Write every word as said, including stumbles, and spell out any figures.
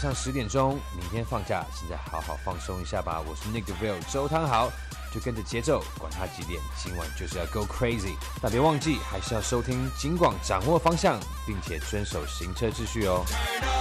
上十点钟，明天放假，现在好好放松一下吧。我是 Nick DeVille 周汤豪，就跟着节奏，管他几点，今晚就是要 go crazy。但别忘记，还是要收听警广，掌握方向，并且遵守行车秩序哦。